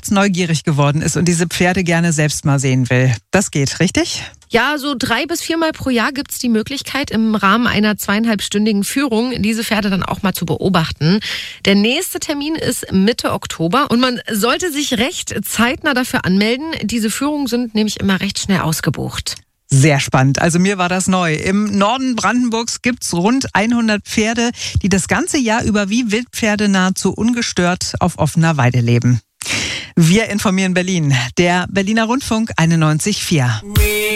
jetzt neugierig geworden ist und diese Pferde gerne selbst mal sehen will. Das geht, richtig? Ja, so 3 bis 4 Mal pro Jahr gibt es die Möglichkeit, im Rahmen einer 2,5-stündigen Führung diese Pferde dann auch mal zu beobachten. Der nächste Termin ist Mitte Oktober und man sollte sich recht zeitnah dafür anmelden. Diese Führungen sind nämlich immer recht schnell ausgebucht. Sehr spannend. Also mir war das neu. Im Norden Brandenburgs gibt's rund 100 Pferde, die das ganze Jahr über wie Wildpferde nahezu ungestört auf offener Weide leben. Wir informieren Berlin. Der Berliner Rundfunk 91,4.